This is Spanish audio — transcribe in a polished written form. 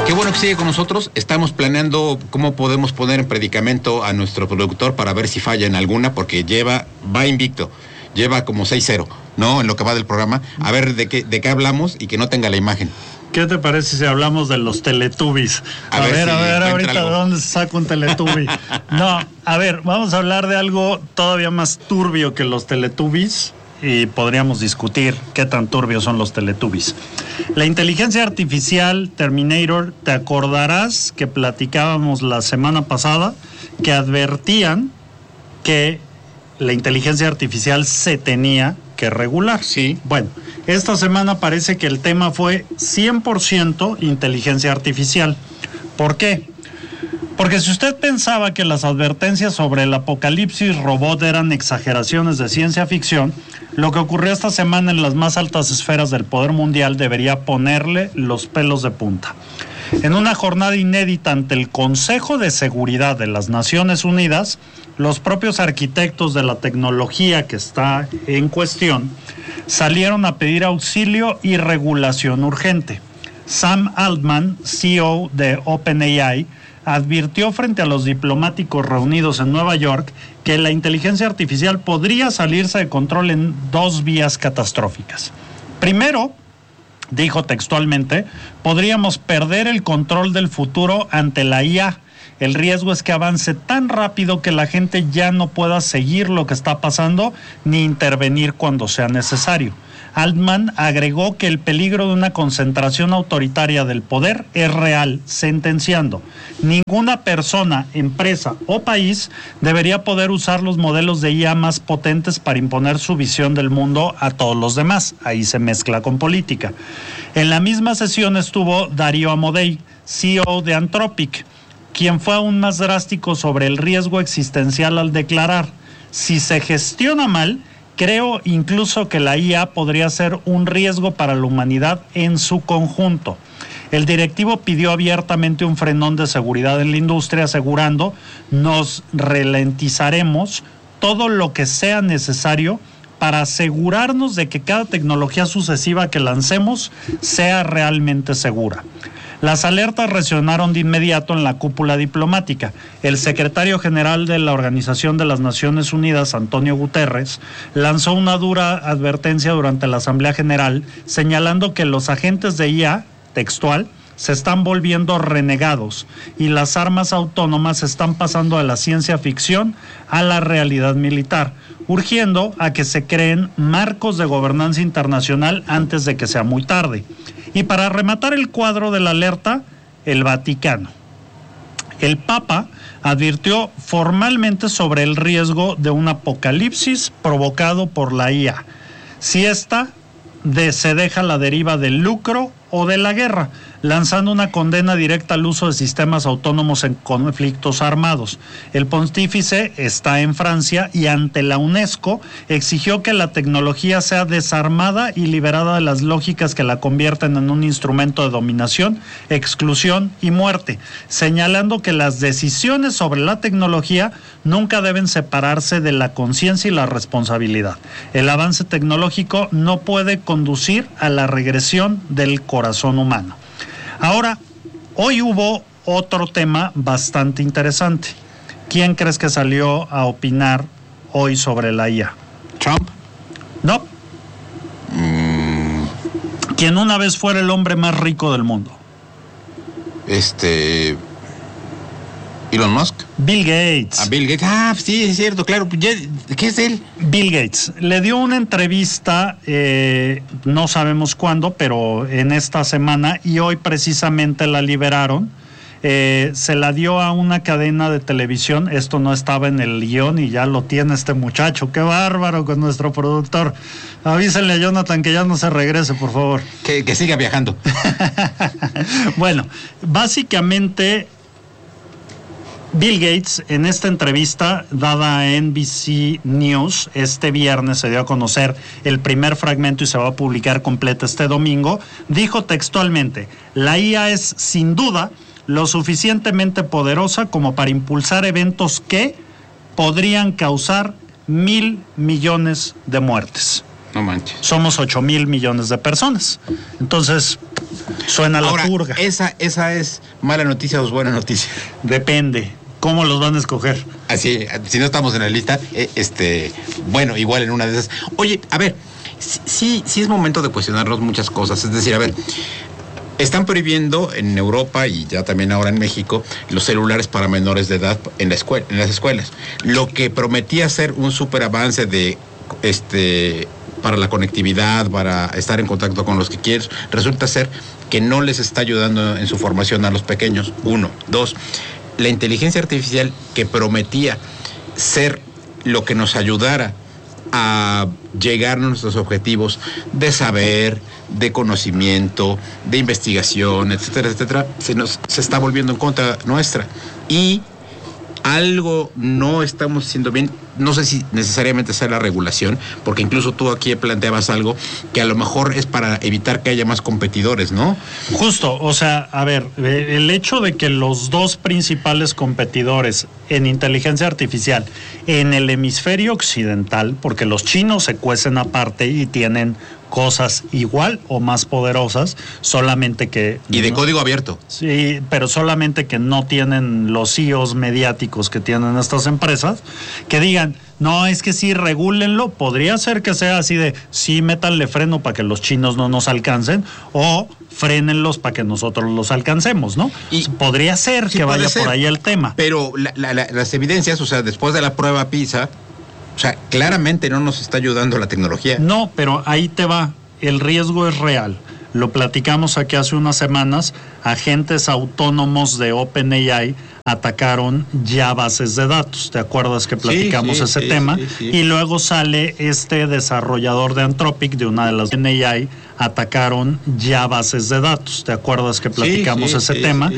Qué bueno que sigue con nosotros. Estamos planeando cómo podemos poner en predicamento a nuestro productor para ver si falla en alguna, porque va invicto. Lleva como 6-0, ¿no? En lo que va del programa. A ver de qué hablamos y que no tenga la imagen. ¿Qué te parece si hablamos de los Teletubbies? A ver, ahorita algo. ¿De dónde se saca un Teletubby? No, a ver, vamos a hablar de algo todavía más turbio que los Teletubbies y podríamos discutir qué tan turbios son los Teletubbies. La inteligencia artificial, Terminator, te acordarás que platicábamos la semana pasada que advertían que la inteligencia artificial se tenía que regular. Sí. Bueno, esta semana parece que el tema fue 100% inteligencia artificial. ¿Por qué? Porque si usted pensaba que las advertencias sobre el apocalipsis robot eran exageraciones de ciencia ficción, lo que ocurrió esta semana en las más altas esferas del poder mundial debería ponerle los pelos de punta. En una jornada inédita ante el Consejo de Seguridad de las Naciones Unidas, los propios arquitectos de la tecnología que está en cuestión salieron a pedir auxilio y regulación urgente. Sam Altman, CEO de OpenAI, advirtió frente a los diplomáticos reunidos en Nueva York que la inteligencia artificial podría salirse de control en dos vías catastróficas. Primero, dijo textualmente, podríamos perder el control del futuro ante la IA. El riesgo es que avance tan rápido que la gente ya no pueda seguir lo que está pasando ni intervenir cuando sea necesario. Altman agregó que el peligro de una concentración autoritaria del poder es real, sentenciando: ninguna persona, empresa o país debería poder usar los modelos de IA más potentes para imponer su visión del mundo a todos los demás. Ahí se mezcla con política. En la misma sesión estuvo Darío Amodei, CEO de Anthropic, quien fue aún más drástico sobre el riesgo existencial al declarar: si se gestiona mal, creo incluso que la IA podría ser un riesgo para la humanidad en su conjunto. El directivo pidió abiertamente un frenón de seguridad en la industria, asegurando: nos ralentizaremos todo lo que sea necesario para asegurarnos de que cada tecnología sucesiva que lancemos sea realmente segura. Las alertas resonaron de inmediato en la cúpula diplomática. El secretario general de la Organización de las Naciones Unidas, Antonio Guterres, lanzó una dura advertencia durante la Asamblea General, señalando que los agentes de IA, textual, se están volviendo renegados y las armas autónomas están pasando de la ciencia ficción a la realidad militar, urgiendo a que se creen marcos de gobernanza internacional antes de que sea muy tarde. Y para rematar el cuadro de la alerta, el Vaticano. El Papa advirtió formalmente sobre el riesgo de un apocalipsis provocado por la IA, si ésta se deja a la deriva del lucro o de la guerra, lanzando una condena directa al uso de sistemas autónomos en conflictos armados. El pontífice está en Francia y ante la UNESCO exigió que la tecnología sea desarmada y liberada de las lógicas que la convierten en un instrumento de dominación, exclusión y muerte, señalando que las decisiones sobre la tecnología nunca deben separarse de la conciencia y la responsabilidad. El avance tecnológico no puede conducir a la regresión del corazón humano. Ahora, hoy hubo otro tema bastante interesante. ¿Quién crees que salió a opinar hoy sobre la IA? ¿Trump? No. Quien una vez fuera el hombre más rico del mundo. Elon Musk. Bill Gates. Bill Gates. Sí, es cierto, claro. ¿Qué es él? Bill Gates. Le dio una entrevista, no sabemos cuándo, pero en esta semana, y hoy precisamente la liberaron. Se la dio a una cadena de televisión. Esto no estaba en el guión y ya lo tiene este muchacho. ¡Qué bárbaro con nuestro productor! Avísenle a Jonathan que ya no se regrese, por favor. Que siga viajando. Bueno, básicamente Bill Gates, en esta entrevista dada a NBC News este viernes, se dio a conocer el primer fragmento y se va a publicar completa este domingo, dijo textualmente: la IA es sin duda lo suficientemente poderosa como para impulsar eventos que podrían causar 1,000 millones de muertes. No manches. Somos 8,000 millones de personas. Entonces, suena Ahora, la purga. ¿esa es mala noticia o es buena noticia? Depende. ¿Cómo los van a escoger? Así, si no estamos en la lista, bueno, igual en una de esas. Oye, a ver, sí es momento de cuestionarnos muchas cosas. Es decir, a ver, están prohibiendo en Europa y ya también ahora en México los celulares para menores de edad en las escuelas. Lo que prometía ser un súper avance de para la conectividad, para estar en contacto con los que quieres, resulta ser que no les está ayudando en su formación a los pequeños. 1, 2, la inteligencia artificial que prometía ser lo que nos ayudara a llegar a nuestros objetivos de saber, de conocimiento, de investigación, etcétera, etcétera, se está volviendo en contra nuestra. Y algo no estamos haciendo bien. No sé si necesariamente sea la regulación, porque incluso tú aquí planteabas algo que a lo mejor es para evitar que haya más competidores, ¿no? Justo, o sea, a ver, el hecho de que los dos principales competidores en inteligencia artificial en el hemisferio occidental, porque los chinos se cuecen aparte y tienen cosas igual o más poderosas, solamente que... Y de código abierto. Sí, pero solamente que no tienen los CEOs mediáticos que tienen estas empresas, que digan, no, es que sí, regúlenlo, podría ser que sea así de, sí, métanle freno para que los chinos no nos alcancen, o frénenlos para que nosotros los alcancemos, ¿no? Y podría ser que vaya por ahí el tema. Pero las evidencias, o sea, después de la prueba PISA, o sea, claramente no nos está ayudando la tecnología. No, pero ahí te va. El riesgo es real. Lo platicamos aquí hace unas semanas. Agentes autónomos de OpenAI atacaron ya bases de datos. ¿Te acuerdas que platicamos ese tema? Sí. Y luego sale este desarrollador de Anthropic, de una de las OpenAI, atacaron ya bases de datos. ¿Te acuerdas que platicamos ese tema?